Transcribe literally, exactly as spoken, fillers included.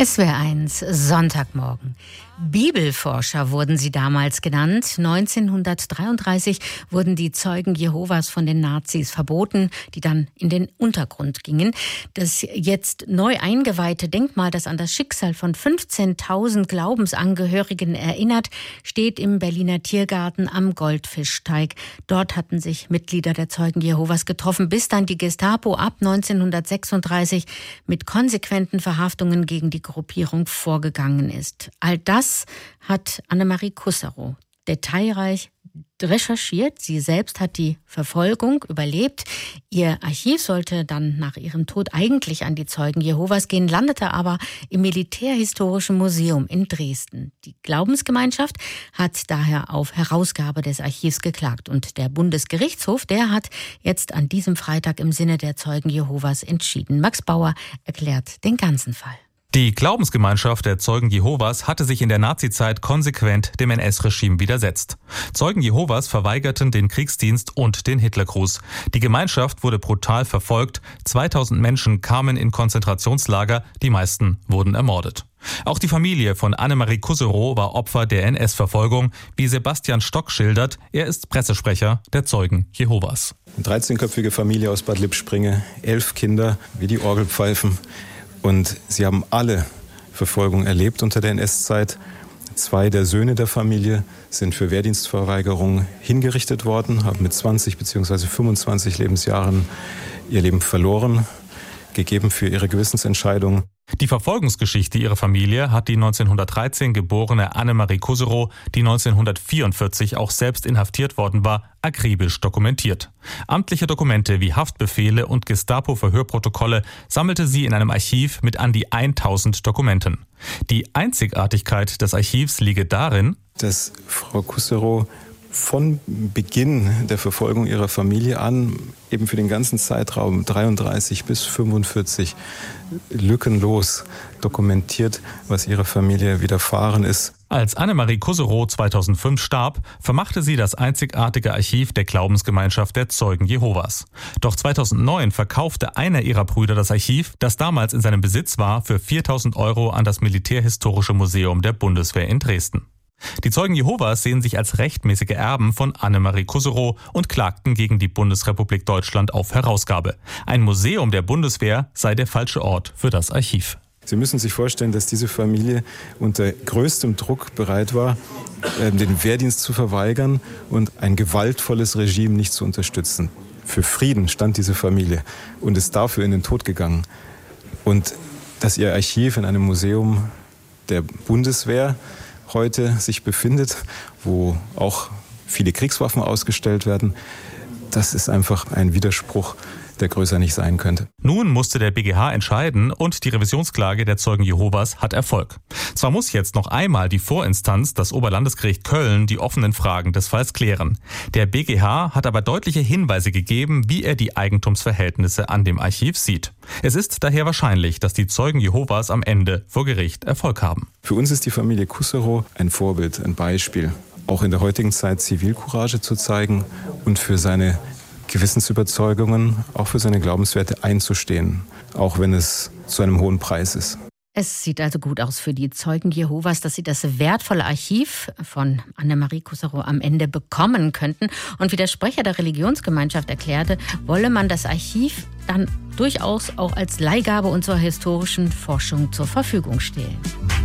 S W R eins, Sonntagmorgen. Bibelforscher wurden sie damals genannt. neunzehnhundertdreiunddreißig wurden die Zeugen Jehovas von den Nazis verboten, die dann in den Untergrund gingen. Das jetzt neu eingeweihte Denkmal, das an das Schicksal von fünfzehntausend Glaubensangehörigen erinnert, steht im Berliner Tiergarten am Goldfischteig. Dort hatten sich Mitglieder der Zeugen Jehovas getroffen, bis dann die Gestapo ab neunzehnhundertsechsunddreißig mit konsequenten Verhaftungen gegen die Gruppierung vorgegangen ist. All das hat Annemarie Kusserow detailreich recherchiert. Sie selbst hat die Verfolgung überlebt. Ihr Archiv sollte dann nach ihrem Tod eigentlich an die Zeugen Jehovas gehen, landete aber im Militärhistorischen Museum in Dresden. Die Glaubensgemeinschaft hat daher auf Herausgabe des Archivs geklagt. Und der Bundesgerichtshof, der hat jetzt an diesem Freitag im Sinne der Zeugen Jehovas entschieden. Max Bauer erklärt den ganzen Fall. Die Glaubensgemeinschaft der Zeugen Jehovas hatte sich in der Nazizeit konsequent dem N S-Regime widersetzt. Zeugen Jehovas verweigerten den Kriegsdienst und den Hitlergruß. Die Gemeinschaft wurde brutal verfolgt. zweitausend Menschen kamen in Konzentrationslager, die meisten wurden ermordet. Auch die Familie von Annemarie Kusserow war Opfer der N S-Verfolgung, wie Sebastian Stock schildert. Er ist Pressesprecher der Zeugen Jehovas. Eine dreizehnköpfige Familie aus Bad Lippspringe, elf Kinder, wie die Orgelpfeifen. Und sie haben alle Verfolgung erlebt unter der N S-Zeit. Zwei der Söhne der Familie sind für Wehrdienstverweigerung hingerichtet worden, haben mit zwanzig bzw. fünfundzwanzig Lebensjahren ihr Leben verloren, gegeben für ihre Gewissensentscheidung. Die Verfolgungsgeschichte ihrer Familie hat die neunzehnhundertdreizehn geborene Annemarie Kusserow, die neunzehnhundertvierundvierzig auch selbst inhaftiert worden war, akribisch dokumentiert. Amtliche Dokumente wie Haftbefehle und Gestapo-Verhörprotokolle sammelte sie in einem Archiv mit an die tausend Dokumenten. Die Einzigartigkeit des Archivs liege darin, dass Frau Kusserow von Beginn der Verfolgung ihrer Familie an, eben für den ganzen Zeitraum dreiunddreißig bis fünfundvierzig, lückenlos dokumentiert, was ihrer Familie widerfahren ist. Als Annemarie Kusserow zweitausendfünf starb, vermachte sie das einzigartige Archiv der Glaubensgemeinschaft der Zeugen Jehovas. Doch zweitausendneun verkaufte einer ihrer Brüder das Archiv, das damals in seinem Besitz war, für viertausend Euro an das Militärhistorische Museum der Bundeswehr in Dresden. Die Zeugen Jehovas sehen sich als rechtmäßige Erben von Annemarie Kusserow und klagten gegen die Bundesrepublik Deutschland auf Herausgabe. Ein Museum der Bundeswehr sei der falsche Ort für das Archiv. Sie müssen sich vorstellen, dass diese Familie unter größtem Druck bereit war, den Wehrdienst zu verweigern und ein gewaltvolles Regime nicht zu unterstützen. Für Frieden stand diese Familie und ist dafür in den Tod gegangen. Und dass ihr Archiv in einem Museum der Bundeswehr heute sich befindet, wo auch viele Kriegswaffen ausgestellt werden, das ist einfach ein Widerspruch, der größer nicht sein könnte. Nun musste der B G H entscheiden und die Revisionsklage der Zeugen Jehovas hat Erfolg. Zwar muss jetzt noch einmal die Vorinstanz, das Oberlandesgericht Köln, die offenen Fragen des Falls klären. Der B G H hat aber deutliche Hinweise gegeben, wie er die Eigentumsverhältnisse an dem Archiv sieht. Es ist daher wahrscheinlich, dass die Zeugen Jehovas am Ende vor Gericht Erfolg haben. Für uns ist die Familie Kusserow ein Vorbild, ein Beispiel, auch in der heutigen Zeit Zivilcourage zu zeigen und für seine Gewissensüberzeugungen, auch für seine Glaubenswerte einzustehen, auch wenn es zu einem hohen Preis ist. Es sieht also gut aus für die Zeugen Jehovas, dass sie das wertvolle Archiv von Annemarie Kusserow am Ende bekommen könnten. Und wie der Sprecher der Religionsgemeinschaft erklärte, wolle man das Archiv dann durchaus auch als Leihgabe und zur historischen Forschung zur Verfügung stellen.